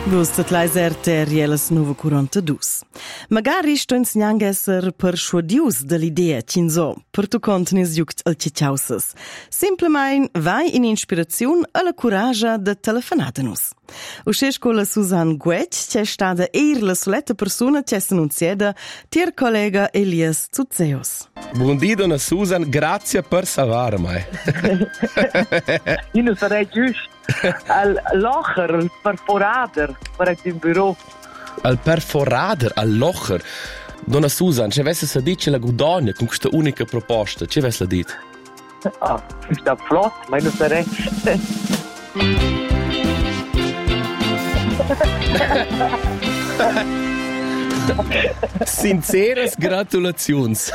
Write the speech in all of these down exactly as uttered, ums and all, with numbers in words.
Vus tleiser terielas nuova quarantadue. Magari sto insegnang esser persuadius dell'idea cinzo, per tu contenis juct al cicciausas. Simplemein vai in inspirazione alla coragia de telefonatenus. Usces con la Susan Guec, c'è stata eir la soletta persona c'è s'annunziada, tier collega Elias Zuzzeus. Buondì, donna Susan, grazie per salvarmi. Io non sarei giusto. Al locher, al perforader, per il bureau. Al perforader, al locher. Donna Susan, c'è vesse sa dice la guadagna con questa unica proposta, c'è vesse la dit? Ah, sta flott, ma io non sarei. Sinceras gratulazions.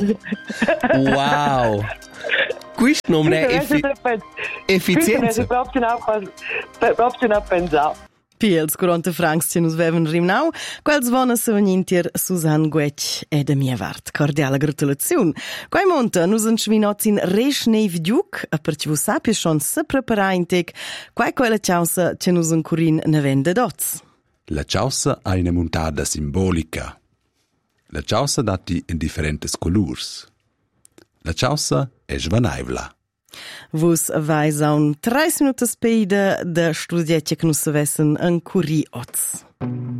Wow. Questo non è effi- efficienza. Proprio non a pensare. Piels quaranta francs ci nus vevan rimnau, quels vona se venintier Susan Guec e de mia vart. Cordiale gratulazione. Quai monta nus en schwinoz in reschneiv diuc, a per ci vu sapia schon se prepara in tec, quai quella chausa ce nus en curin ne vende dots. La chausa ha una montada simbolica. La chausa dati in differentes colors. La chausa è svanaivla. Vus vais un treis minutos peide de studietje che nus vessen en curi oz.